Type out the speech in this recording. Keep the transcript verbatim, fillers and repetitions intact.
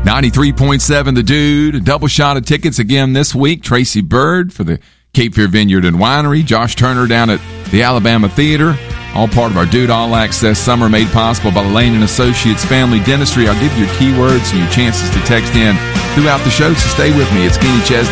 ninety-three point seven The Dude. A double shot of tickets again this week. Tracy Bird for the Cape Fear Vineyard and Winery. Josh Turner down at the Alabama Theater. All part of our Dude All Access Summer, made possible by Lane and Associates Family Dentistry. I'll give you your keywords and your chances to text in throughout the show, so stay with me. It's Kenny Chesney